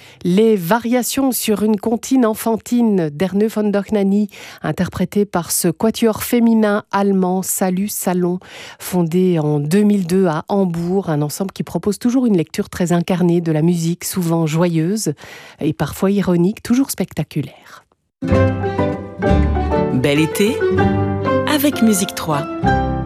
Les variations sur une comptine enfantine d'Erne von Dohnanyi, interprétée par ce quatuor féminin allemand Salut Salon, fondé en 2002 à Hambourg, un ensemble qui propose toujours une lecture très incarnée de la musique, souvent joyeuse et parfois ironique, toujours spectaculaire. Bel été avec Musique 3.